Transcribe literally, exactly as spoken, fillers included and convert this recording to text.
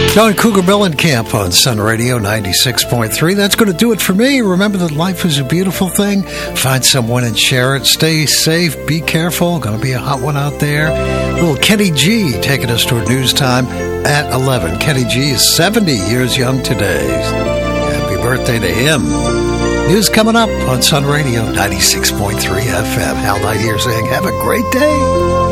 John Cougar Mellencamp on Sun Radio ninety-six point three. That's going to do it for me. Remember that life is a beautiful thing. Find someone and share it. Stay safe. Be careful. Going to be a hot one out there. Little Kenny G taking us toward news time at eleven. Kenny G is seventy years young today. Happy birthday to him. News coming up on Sun Radio ninety-six point three F M. Hal Knight here saying have a great day.